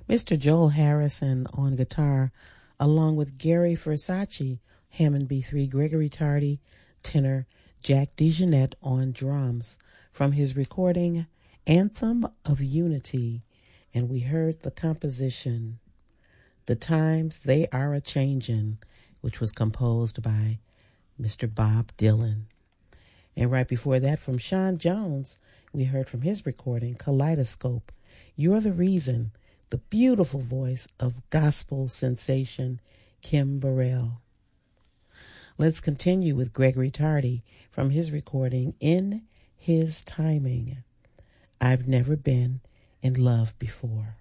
Mr. Joel Harrison on guitar, along with Gary Versace, Hammond B3, Gregory Tardy, tenor, Jack DeJohnette on drums, from his recording Anthem of Unity, and we heard the composition The Times They Are A-Changin', which was composed by Mr. Bob Dylan. And right before that, from Sean Jones, we heard from his recording Kaleidoscope, You're the Reason, the beautiful voice of gospel sensation Kim Burrell. Let's continue with Gregory Tardy from his recording In His Timing, I've Never Been in Love Before.